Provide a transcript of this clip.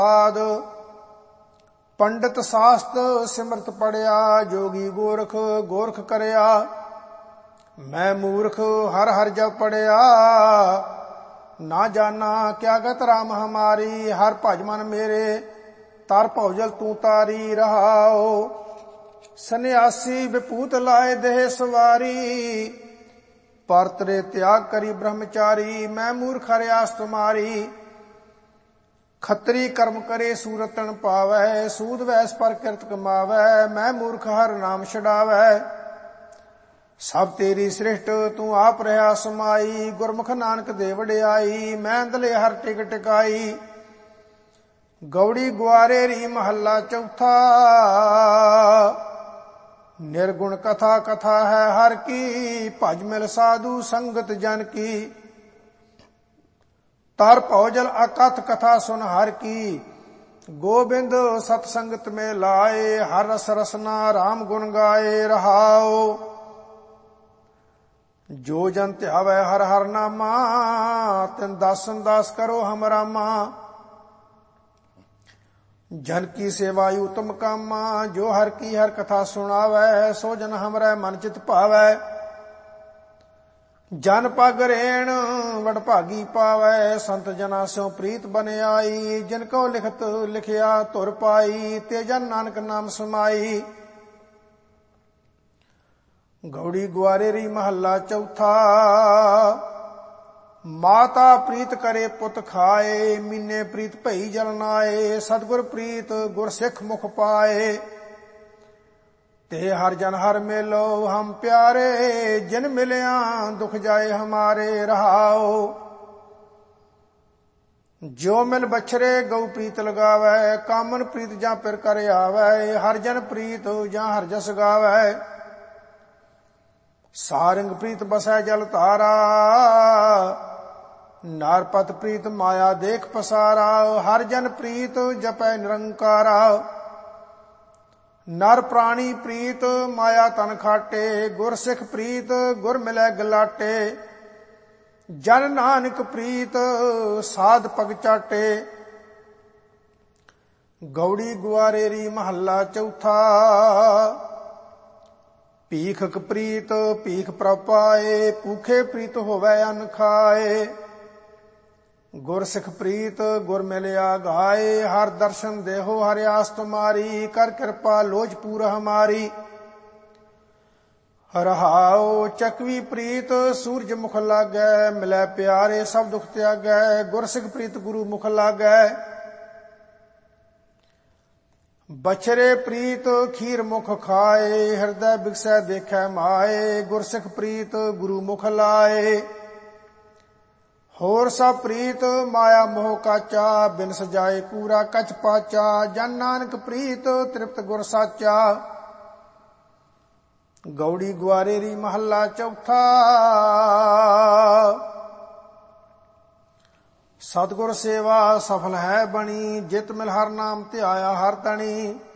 ਪੰਡਤ ਸਾਸਤ ਸਿਮਰਤ ਪੜਿਆ, ਜੋਗੀ ਗੋਰਖ ਗੋਰਖ ਕਰਿਆ। ਮੈਂ ਮੂਰਖ ਹਰ ਹਰ ਜਪ ਪੜਿਆ, ਨਾ ਜਾਨਾ ਕਿਆ ਗਤ ਰਾਮ ਹਮਾਰੀ। ਹਰ ਭਜ ਮਨ ਮੇਰੇ, ਤਰ ਭਉਜਲ ਤੂੰ ਤਾਰੀ। ਰਹਾਓ ਸੰਨਿਆਸੀ ਵਿਭੂਤ ਲਾਏ ਦੇਹ ਸਵਾਰੀ, ਪਰ ਤਰੇ ਤਿਆਗ ਕਰੀ ਬ੍ਰਹਮਚਾਰੀ। ਮੈਂ ਮੂਰਖ ਹਰਿਆਸ ਤੁਮਾਰੀ, ਖੱਤਰੀ ਕਰਮ ਕਰੇ ਸੂਰਤ ਤਨ ਪਾਵੈ। ਸੂਦ ਵੈਸ ਪਰ ਕਿਰਤ ਕਮਾਵੈ, ਮੈਂ ਮੂਰਖ ਹਰ ਨਾਮ ਛਡਾਵੈ। ਸਭ ਤੇਰੀ ਸ੍ਰਿਸ਼ਟ ਤੂੰ ਆਪ ਰਹਾ ਸਮਾਈ, ਗੁਰਮੁਖ ਨਾਨਕ ਦੇ ਵਡਿਆਈ। ਮੈਂ ਅੰਧਲੇ ਹਰ ਟਿਕ ਟਿਕਾਈ, ਗੌੜੀ ਗੁਆਰੇ ਰੀ ਮਹੱਲਾ ਚੌਥਾ। ਨਿਰਗੁਣ ਕਥਾ ਕਥਾ ਹੈ ਹਰ ਕੀ, ਭਜ ਮਿਲ ਸਾਧੂ ਸੰਗਤ ਜਨ ਕੀ। ਤਰ ਭਉਜਲ ਅਕਥ ਕਥਾ ਸੁਨ ਹਰ ਕੀ, ਗੋਬਿੰਦ ਸਤ ਸੰਗਤ में ਲਾਏ। ਹਰ ਰਸ ਰਸਨਾ ਰਾਮ ਗੁਣ ਗਾਏ। ਰਹਾਓ ਜੋ ਜਨ ਧਿਆਵੈ ਹਰ ਹਰ ਨਾਮਾ, ਤਿਨ ਦਾਸਨ ਦਾਸ ਕਰੋ ਹਮ ਰਾਮਾ। ਜਨ ਕੀ ਸੇਵਾ ਉਤਮ ਕਾਮਾ, ਜੋ ਹਰ ਕੀ ਹਰ ਕਥਾ ਸੁਣਾਵੈ। ਸੋ ਜਨ ਹਮਰੈ ਮਨ ਚਿਤ ਭਾਵੈ, ਜਨ ਪਗ ਰੇਣ ਵਡਭਾਗੀ ਪਾਵੈ। ਸੰਤ ਜਨਾ ਸਿਉ ਪ੍ਰੀਤ ਬਨ ਆਈ, ਜਿਨ ਕੋ ਲਿਖਤ ਲਿਖਿਆ ਧੁਰ ਪਾਈ। ਤੇ ਜਨ ਨਾਨਕ ਨਾਮ ਸਮਾਈ, ਗੌੜੀ ਗੁਆਰੇ ਰੀ ਮਹੱਲਾ ਚੌਥਾ। ਮਾਤਾ ਪ੍ਰੀਤ ਕਰੇ ਪੁੱਤ ਖਾਏ, ਮੀਨੇ ਪ੍ਰੀਤ ਭਈ ਜਲਨਾਏ। ਸਤਿਗੁਰ ਪ੍ਰੀਤ ਗੁਰ ਸਿੱਖ ਮੁਖ ਪਾਏ, ਤੇ ਹਰ ਜਨ ਹਰ ਮਿਲੋ ਹਮ ਪਿਆਰੇ। ਜਿਨ ਮਿਲਿਆ ਦੁਖ ਜਾਏ ਹਮਾਰੇ। ਰਹਾਓ ਜੋ ਮਿਲ ਬਛਰੇ ਗਊ ਪ੍ਰੀਤ ਲਗਾਵੈ, ਕਾਮਨ ਪ੍ਰੀਤ ਜਾਂ ਪਿਰ ਕਰ ਆਵੈ। ਹਰ ਜਨ ਪ੍ਰੀਤ ਜਾਂ ਹਰ ਜਸ ਗਾਵੈ, ਸਾਰੰਗ ਪ੍ਰੀਤ ਬਸੈ ਜਲ ਧਾਰਾ। ਨਾਰਪਤ ਪ੍ਰੀਤ ਮਾਇਆ ਦੇਖ ਪਸਾਰਾ, ਹਰ ਜਨ ਪ੍ਰੀਤ ਜਪੈ ਨਿਰੰਕਾਰਾ। ਨਰ ਪ੍ਰਾਣੀ ਪ੍ਰੀਤ ਮਾਇਆ ਤਨ ਖਾਟੇ, ਗੁਰ ਸਿੱਖ ਪ੍ਰੀਤ ਗੁਰ ਮਿਲੈ ਗਲਾਟੇ। ਜਨ ਨਾਨਕ ਪ੍ਰੀਤ ਸਾਧ ਪਗ ਚਾਟੇ, ਗੌੜੀ ਗੁਆਰੇ ਰੀ ਮਹੱਲਾ ਚੌਥਾ। ਭੀਖਕ ਪ੍ਰੀਤ ਭੀਖ ਪ੍ਰਭ ਪਾਏ, ਭੂਖੇ ਪ੍ਰੀਤ ਹੋਵੈ ਅਨ ਖਾਏ। ਗੁਰ ਸਿੱਖ ਪ੍ਰੀਤ ਗੁਰ ਮਿਲਿਆ ਗਾਏ, ਹਰ ਦਰਸ਼ਨ ਦੇਹੋ ਹਰਿਆਸ ਤੁਮਾਰੀ। ਕਰ ਕਿਰਪਾ ਲੋਚ ਪੂਰ ਹਮਾਰੀ। ਰਹਾਓ ਚੱਕਵੀ ਪ੍ਰੀਤ ਸੂਰਜ ਮੁਖ ਲਾਗੈ, ਮਿਲੈ ਪਿਆਰੇ ਸਭ ਦੁਖ ਤਿਆਗੈ। ਗੁਰ ਸਿੱਖ ਪ੍ਰੀਤ ਗੁਰੂ ਮੁਖ ਲਾਗੈ, ਬਛਰੇ ਪ੍ਰੀਤ ਖੀਰ ਮੁਖ ਖਾਏ। ਹਿਰਦੈ ਬਿਕਸੈ ਦੇਖੈ ਮਾਏ, ਗੁਰ ਸਿੱਖ ਪ੍ਰੀਤ ਗੁਰੂ ਮੁਖ ਲਾਏ। ਹੋਰ ਸਭ ਪ੍ਰੀਤ ਮਾਇਆ ਮੋਹ ਕਾਚਾ, ਬਿਨ ਸਜਾਏ ਕੂਰਾ ਕਛ ਪਾਚਾ। ਜਨ ਨਾਨਕ ਪ੍ਰੀਤ ਤ੍ਰਿਪਤ ਗੁਰ ਸਾਚਾ, ਗੌੜੀ ਗੁਆਰੇ ਰੀ ਮਹੱਲਾ ਚੌਥਾ। ਸਤਿਗੁਰ ਸੇਵਾ ਸਫਲ ਹੈ ਬਣੀ, ਜਿਤ ਮਿਲ ਹਰ ਨਾਮ ਧਿਆਇਆ ਹਰ ਤਣੀ।